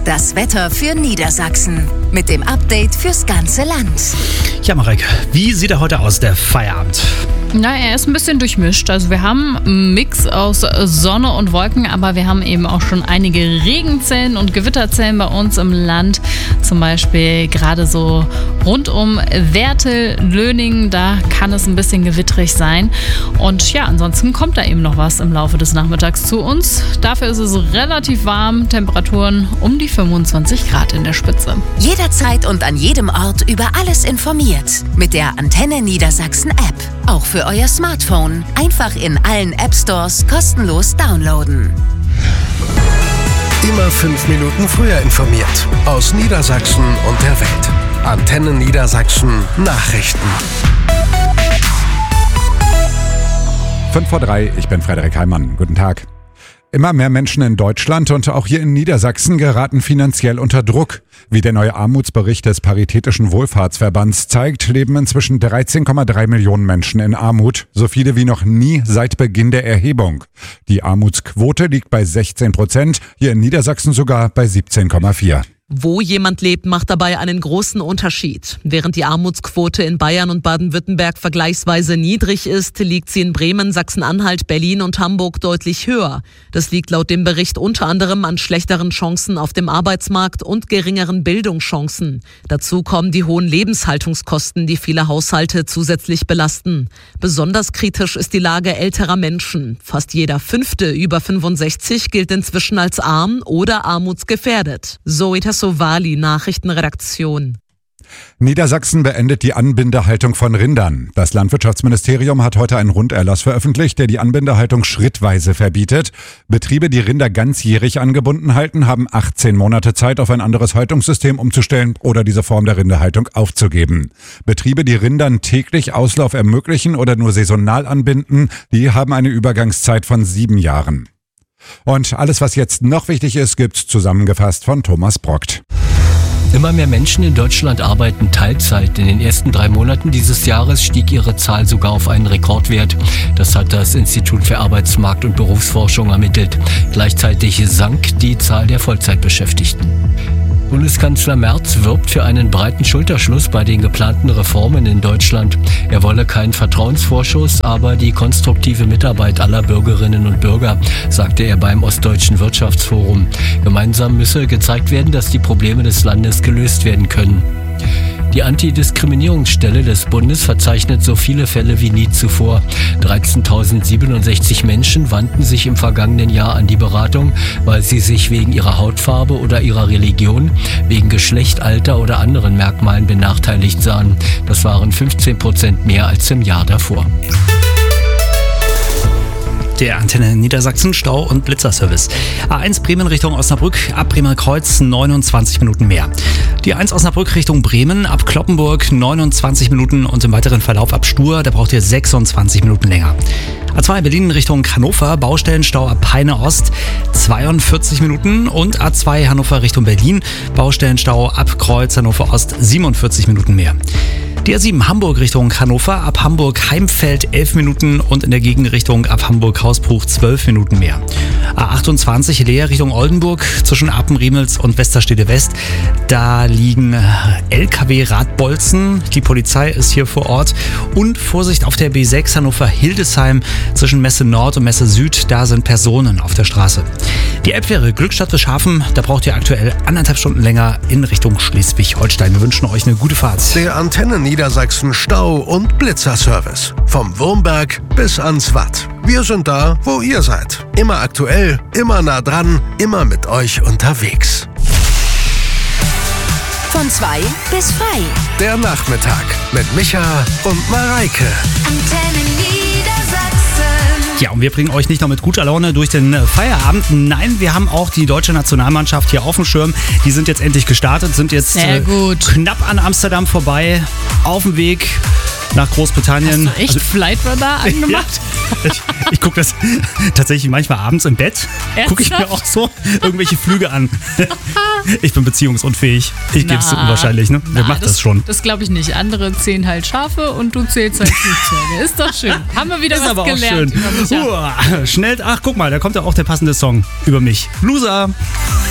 Das Wetter für Niedersachsen mit dem Update fürs ganze Land. Ja, Marek, wie sieht er heute aus, der Feierabend? Na, er ist ein bisschen durchmischt. Also wir haben einen Mix aus Sonne und Wolken, aber wir haben eben auch schon einige Regenzellen und Gewitterzellen bei uns im Land. Zum Beispiel gerade so rund um Wertel, Löningen, da kann es ein bisschen gewitterig sein. Und ja, ansonsten kommt da eben noch was im Laufe des Nachmittags zu uns. Dafür ist es relativ warm, Temperaturen um die 25 Grad in der Spitze. Jederzeit und an jedem Ort über alles informiert. Mit der Antenne Niedersachsen App. Auch für euer Smartphone. Einfach in allen App-Stores kostenlos downloaden. Immer 5 Minuten früher informiert. Aus Niedersachsen und der Welt. Antenne Niedersachsen Nachrichten. 5:03, ich bin Frederik Heimann. Guten Tag. Immer mehr Menschen in Deutschland und auch hier in Niedersachsen geraten finanziell unter Druck. Wie der neue Armutsbericht des Paritätischen Wohlfahrtsverbands zeigt, leben inzwischen 13,3 Millionen Menschen in Armut, so viele wie noch nie seit Beginn der Erhebung. Die Armutsquote liegt bei 16%, hier in Niedersachsen sogar bei 17,4%. Wo jemand lebt, macht dabei einen großen Unterschied. Während die Armutsquote in Bayern und Baden-Württemberg vergleichsweise niedrig ist, liegt sie in Bremen, Sachsen-Anhalt, Berlin und Hamburg deutlich höher. Das liegt laut dem Bericht unter anderem an schlechteren Chancen auf dem Arbeitsmarkt und geringeren Bildungschancen. Dazu kommen die hohen Lebenshaltungskosten, die viele Haushalte zusätzlich belasten. Besonders kritisch ist die Lage älterer Menschen. Fast jeder 5. über 65 gilt inzwischen als arm oder armutsgefährdet. Zoe Tassovali, Nachrichtenredaktion. Niedersachsen beendet die Anbindehaltung von Rindern. Das Landwirtschaftsministerium hat heute einen Runderlass veröffentlicht, der die Anbindehaltung schrittweise verbietet. Betriebe, die Rinder ganzjährig angebunden halten, haben 18 Monate Zeit, auf ein anderes Haltungssystem umzustellen oder diese Form der Rinderhaltung aufzugeben. Betriebe, die Rindern täglich Auslauf ermöglichen oder nur saisonal anbinden, die haben eine Übergangszeit von 7 Jahren. Und alles, was jetzt noch wichtig ist, gibt's zusammengefasst von Thomas Brockt. Immer mehr Menschen in Deutschland arbeiten Teilzeit. In den ersten 3 Monaten dieses Jahres stieg ihre Zahl sogar auf einen Rekordwert. Das hat das Institut für Arbeitsmarkt- und Berufsforschung ermittelt. Gleichzeitig sank die Zahl der Vollzeitbeschäftigten. Bundeskanzler Merz wirbt für einen breiten Schulterschluss bei den geplanten Reformen in Deutschland. Er wolle keinen Vertrauensvorschuss, aber die konstruktive Mitarbeit aller Bürgerinnen und Bürger, sagte er beim Ostdeutschen Wirtschaftsforum. Gemeinsam müsse gezeigt werden, dass die Probleme des Landes gelöst werden können. Die Antidiskriminierungsstelle des Bundes verzeichnet so viele Fälle wie nie zuvor. 13.067 Menschen wandten sich im vergangenen Jahr an die Beratung, weil sie sich wegen ihrer Hautfarbe oder ihrer Religion, wegen Geschlecht, Alter oder anderen Merkmalen benachteiligt sahen. Das waren 15% mehr als im Jahr davor. Der Antenne Niedersachsen Stau- und Blitzerservice. A1 Bremen Richtung Osnabrück, ab Bremer Kreuz 29 Minuten mehr. Die A1 Osnabrück Richtung Bremen, ab Cloppenburg 29 Minuten und im weiteren Verlauf ab Stur, da braucht ihr 26 Minuten länger. A2 Berlin Richtung Hannover, Baustellenstau ab Peine Ost 42 Minuten und A2 Hannover Richtung Berlin, Baustellenstau ab Kreuz Hannover Ost 47 Minuten mehr. Die A7 Hamburg Richtung Hannover, ab Hamburg-Heimfeld 11 Minuten und in der Gegenrichtung ab Hamburg-Hausbruch 12 Minuten mehr. A28 Leer Richtung Oldenburg zwischen Apen-Riemels und Westerstede West. Da liegen LKW-Radbolzen. Die Polizei ist hier vor Ort. Und Vorsicht auf der B6 Hannover-Hildesheim zwischen Messe Nord und Messe Süd. Da sind Personen auf der Straße. Die App wäre Glückstadt bis Schafen. Da braucht ihr aktuell 1,5 Stunden länger in Richtung Schleswig-Holstein. Wir wünschen euch eine gute Fahrt. Der Antenne Niedersachsen Stau- und Blitzerservice. Vom Wurmberg bis ans Watt. Wir sind da, wo ihr seid. Immer aktuell, immer nah dran, immer mit euch unterwegs. Von 2 bis frei. Der Nachmittag mit Micha und Mareike. Antenne Niedersachsen. Ja, und wir bringen euch nicht nur mit guter Laune durch den Feierabend. Nein, wir haben auch die deutsche Nationalmannschaft hier auf dem Schirm. Die sind jetzt endlich gestartet, sind jetzt knapp an Amsterdam vorbei, auf dem Weg nach Großbritannien. Hast du echt Flight Radar angemacht? Ja, ich gucke das tatsächlich manchmal abends im Bett. Gucke ich mir auch so irgendwelche Flüge an. Ich bin beziehungsunfähig. Ich gebe es zu unwahrscheinlich, ne? Wer macht das schon? Das glaube ich nicht. Andere zählen halt Schafe und du zählst halt Flugzeuge. Ist doch schön. Haben wir wieder ist was aber gelernt. Auch schön. Schnell, ach guck mal, da kommt ja auch der passende Song über mich. Loser.